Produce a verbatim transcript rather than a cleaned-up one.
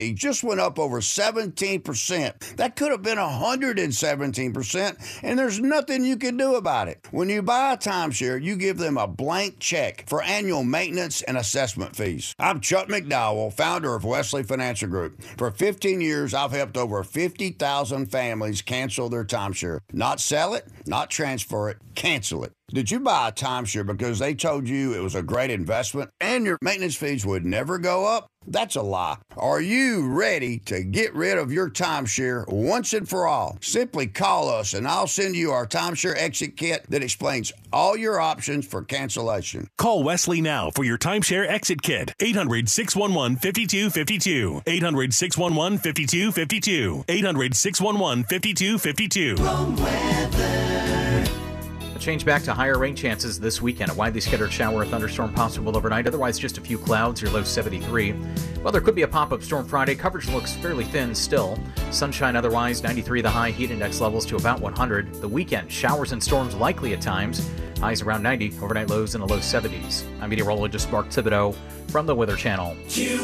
He just went up over seventeen percent. That could have been one hundred seventeen percent, and there's nothing you can do about it. When you buy a timeshare, you give them a blank check for annual maintenance and assessment fees. I'm Chuck McDowell, founder of Wesley Financial Group. For fifteen years, I've helped over fifty thousand families cancel their timeshare. Not sell it, not transfer it, cancel it. Did you buy a timeshare because they told you it was a great investment and your maintenance fees would never go up? That's a lie. Are you ready to get rid of your timeshare once and for all? Simply call us and I'll send you our timeshare exit kit that explains all your options for cancellation. Call Wesley now for your timeshare exit kit. eight hundred, six one one, five two five two. eight hundred, six one one, five two five two. eight hundred, six one one, five two five two. Wrong weather. Change back to higher rain chances this weekend. A widely scattered shower or thunderstorm possible overnight. Otherwise, just a few clouds. Your low seventy-three. Well, there could be a pop-up storm Friday. Coverage looks fairly thin still. Sunshine otherwise. ninety-three the high. Heat index levels to about one hundred. The weekend, showers and storms likely at times. Highs around ninety. Overnight lows in the low seventies. I'm meteorologist Mark Thibodeau from the Weather Channel.